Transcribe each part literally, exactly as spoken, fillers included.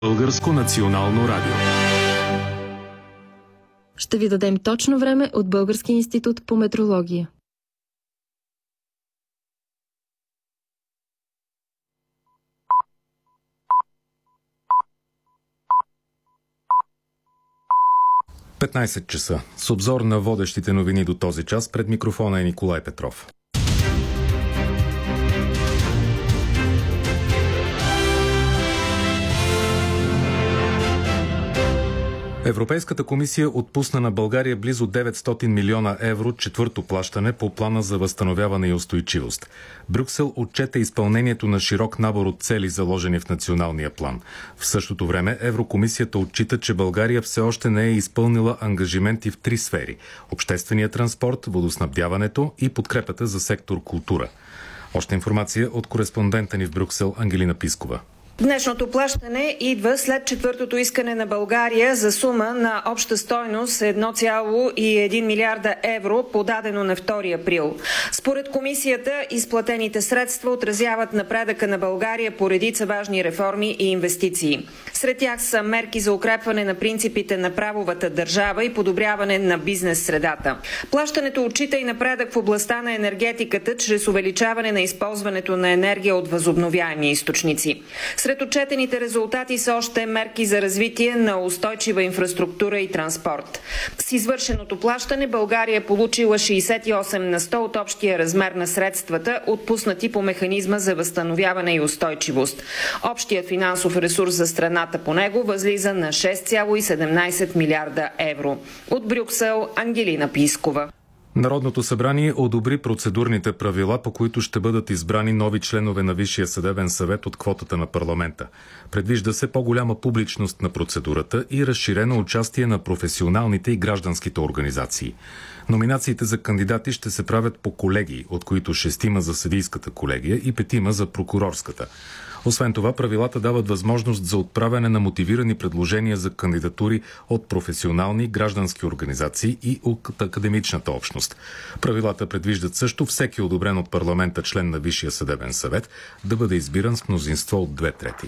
Българско национално радио. Ще ви дадем точно време от Българския институт по метрология. петнайсет часа. С обзор на водещите новини до този час пред микрофона е Николай Петров. Европейската комисия отпусна на България близо деветстотин милиона евро четвърто плащане по плана за възстановяване и устойчивост. Брюксел отчете изпълнението на широк набор от цели, заложени в националния план. В същото време Еврокомисията отчита, че България все още не е изпълнила ангажименти в три сфери – обществения транспорт, водоснабдяването и подкрепата за сектор култура. Още информация от кореспондента ни в Брюксел Ангелина Пискова. Днешното плащане идва след четвъртото искане на България за сума на обща стойност едно цяло и един милиарда евро, подадено на втори април. Според комисията, изплатените средства отразяват напредъка на България по редица важни реформи и инвестиции. Сред тях са мерки за укрепване на принципите на правовата държава и подобряване на бизнес средата. Плащането отчита и напредък в областта на енергетиката чрез увеличаване на използването на енергия от възобновяеми източници. Сред отчетените резултати са още мерки за развитие на устойчива инфраструктура и транспорт. С извършеното плащане България е получила шейсет и осем на сто от общия размер на средствата, отпуснати по механизма за възстановяване и устойчивост. Общият финансов ресурс за страната по него възлиза на шест цяло и седемнайсет милиарда евро. От Брюксел Ангелина Пискова. Народното събрание одобри процедурните правила, по които ще бъдат избрани нови членове на Висшия съдебен съвет от квотата на парламента. Предвижда се по-голяма публичност на процедурата и разширено участие на професионалните и гражданските организации. Номинациите за кандидати ще се правят по колегии, от които шестима за съдийската колегия и петима за прокурорската. Освен това, правилата дават възможност за отправяне на мотивирани предложения за кандидатури от професионални граждански организации и от академичната общност. Правилата предвиждат също всеки одобрен от парламента член на Висшия съдебен съвет да бъде избиран с мнозинство от две трети.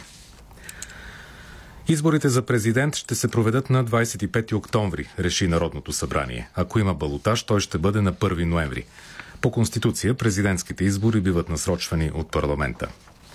Изборите за президент ще се проведат на двайсет и пети октомври, реши Народното събрание. Ако има балотаж, той ще бъде на първи ноември. По Конституция президентските избори биват насрочвани от парламента.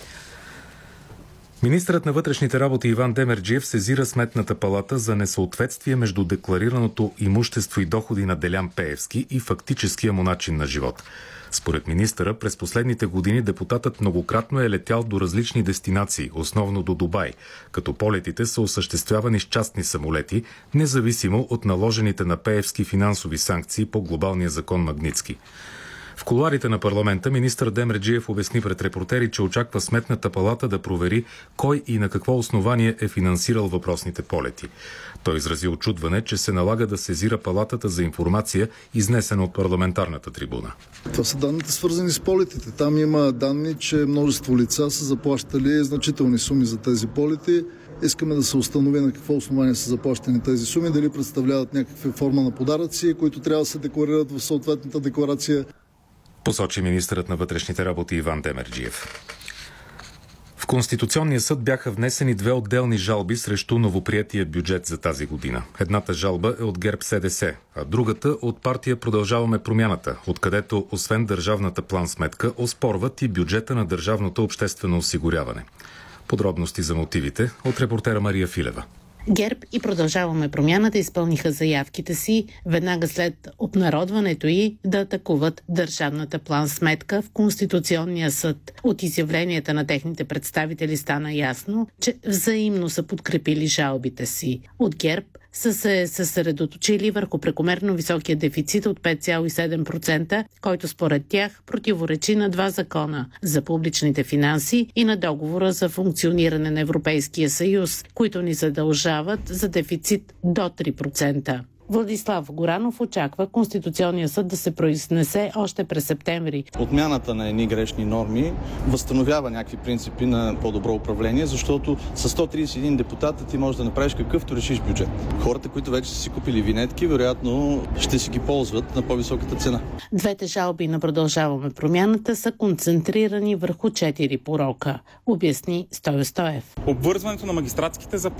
Министърът на вътрешните работи Иван Демерджиев сезира Сметната палата за несъответствие между декларираното имущество и доходи на Делян Пеевски и фактическия му начин на живот. Според министъра, през последните години депутатът многократно е летял до различни дестинации, основно до Дубай, като полетите са осъществявани с частни самолети, независимо от наложените на Пеевски финансови санкции по глобалния закон Магнитски. В кулоарите на парламента министър Демерджиев обясни пред репортери, че очаква Сметната палата да провери кой и на какво основание е финансирал въпросните полети. Той изрази очудване, че се налага да сезира палатата за информация, изнесена от парламентарната трибуна. Това са данните, свързани с полетите. Там има данни, че множество лица са заплащали значителни суми за тези полети. Искаме да се установи на какво основание са заплащани тези суми, дали представляват някаква форма на подаръци, които трябва да се декларират в съответната декларация. Посочи министърът на вътрешните работи Иван Демерджиев. В Конституционния съд бяха внесени две отделни жалби срещу новоприетия бюджет за тази година. Едната жалба е от ГЕРБ СДС, а другата от партия Продължаваме промяната, откъдето освен държавната план-сметка оспорват и бюджета на държавното обществено осигуряване. Подробности за мотивите от репортера Мария Филева. ГЕРБ и Продължаваме промяната изпълниха заявките си веднага след обнародването й да атакуват държавната план-сметка в Конституционния съд. От изявленията на техните представители стана ясно, че взаимно са подкрепили жалбите си. От ГЕРБ са се съсредоточили върху прекомерно високия дефицит от пет цяло и седем процента, който според тях противоречи на два закона – за публичните финанси и на договора за функциониране на Европейския съюз, които ни задължават за дефицит до три процента. Владислав Горанов очаква Конституционния съд да се произнесе още през септември. Отмяната на едни грешни норми възстановява някакви принципи на по-добро управление, защото с сто тридесет и един депутата ти можеш да направиш какъвто решиш бюджет. Хората, които вече са си купили винетки, вероятно ще си ги ползват на по-високата цена. Двете жалби на Продължаваме промяната са концентрирани върху четири порока, обясни Стою Стоев. Обвързването на магистратските заплати